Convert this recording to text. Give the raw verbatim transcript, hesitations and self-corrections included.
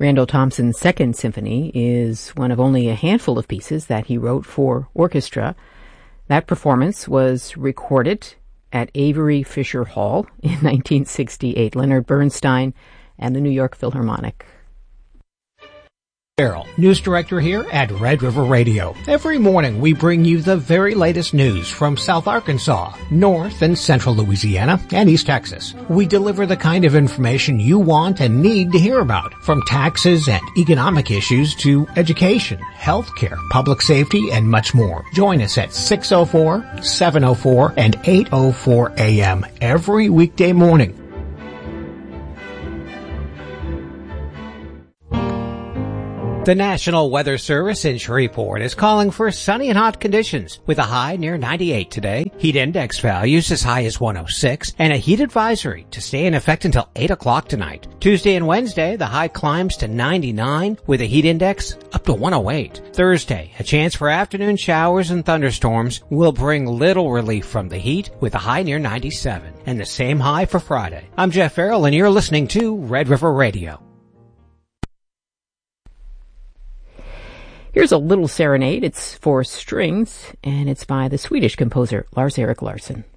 Randall Thompson's Second Symphony is one of only a handful of pieces that he wrote for orchestra. That performance was recorded at Avery Fisher Hall in nineteen sixty-eight. Leonard Bernstein and the New York Philharmonic. Farrell, news director here at Red River Radio. Every morning we bring you the very latest news from South Arkansas, North and Central Louisiana, and East Texas. We deliver the kind of information you want and need to hear about, from taxes and economic issues to education, healthcare, public safety, and much more. Join us at six oh four, seven oh four, and eight oh four a.m. every weekday morning. The National Weather Service in Shreveport is calling for sunny and hot conditions with a high near ninety-eight today, heat index values as high as one oh six, and a heat advisory to stay in effect until eight o'clock tonight. Tuesday and Wednesday, the high climbs to ninety-nine with a heat index up to one oh eight. Thursday, a chance for afternoon showers and thunderstorms will bring little relief from the heat with a high near ninety-seven, and the same high for Friday. I'm Jeff Farrell, and you're listening to Red River Radio. Here's a little serenade. It's for strings, and it's by the Swedish composer Lars-Erik Larsson.